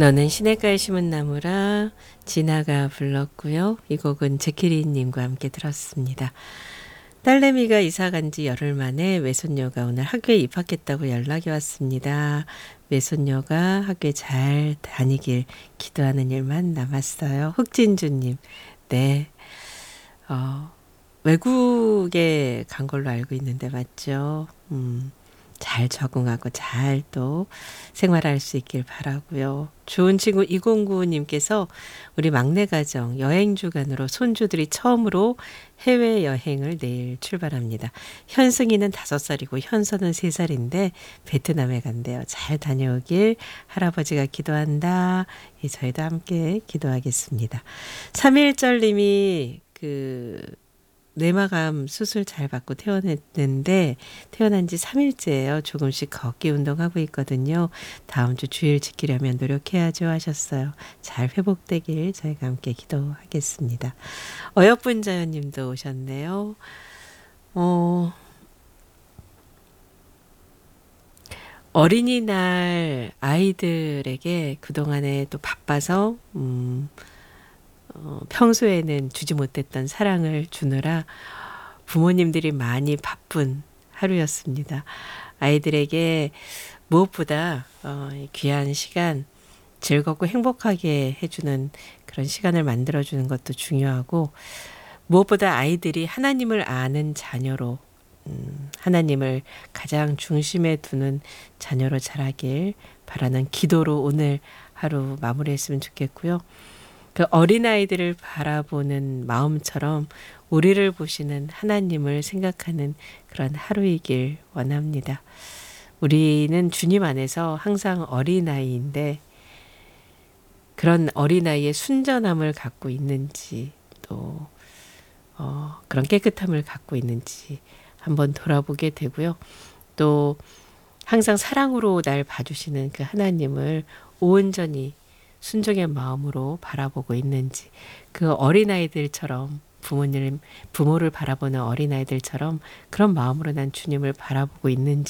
너는 시냇가에 심은 나무라 진아가 불렀고요. 이 곡은 제키리님과 함께 들었습니다. 딸내미가 이사 간 지 열흘 만에 외손녀가 오늘 학교에 입학했다고 연락이 왔습니다. 외손녀가 학교에 잘 다니길 기도하는 일만 남았어요. 흑진주님. 네. 외국에 간 걸로 알고 있는데 맞죠? 잘 적응하고 잘 또 생활할 수 있길 바라고요. 좋은 친구 209님께서 우리 막내 가정 여행 주간으로 손주들이 처음으로 해외여행을 내일 출발합니다. 현승이는 5살이고 현서는 3살인데 베트남에 간대요. 잘 다녀오길 할아버지가 기도한다. 예, 저희도 함께 기도하겠습니다. 3.1절님이 뇌마감 수술 잘 받고 퇴원했는데 퇴원한 지 3일째예요. 조금씩 걷기 운동하고 있거든요. 다음 주 주일 지키려면 노력해야죠 하셨어요. 잘 회복되길 저희가 함께 기도하겠습니다. 어여쁜 자연님도 오셨네요. 어린이날 아이들에게 그동안에 또 바빠서 평소에는 주지 못했던 사랑을 주느라 부모님들이 많이 바쁜 하루였습니다. 아이들에게 무엇보다 귀한 시간, 즐겁고 행복하게 해주는 그런 시간을 만들어주는 것도 중요하고 무엇보다 아이들이 하나님을 아는 자녀로 하나님을 가장 중심에 두는 자녀로 자라길 바라는 기도로 오늘 하루 마무리했으면 좋겠고요. 그 어린아이들을 바라보는 마음처럼 우리를 보시는 하나님을 생각하는 그런 하루이길 원합니다. 우리는 주님 안에서 항상 어린아이인데 그런 어린아이의 순전함을 갖고 있는지 또 그런 깨끗함을 갖고 있는지 한번 돌아보게 되고요. 또 항상 사랑으로 날 봐주시는 그 하나님을 온전히 순종의 마음으로 바라보고 있는지 그 어린아이들처럼 부모를 바라보는 어린아이들처럼 그런 마음으로 난 주님을 바라보고 있는지